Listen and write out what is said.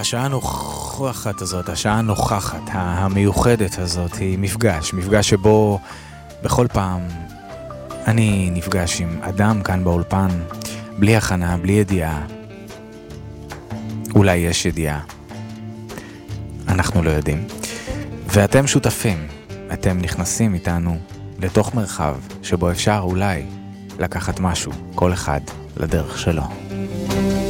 השעה הנוכחת הזאת, השעה הנוכחת, המיוחדת הזאת, היא מפגש שבו בכל פעם אני נפגש עם אדם כאן באולפן, בלי הכנה, בלי ידיעה. אולי יש ידיעה, אנחנו לא יודעים. ואתם שותפים, אתם נכנסים איתנו לתוך מרחב שבו אפשר אולי לקחת משהו, כל אחד לדרך שלו.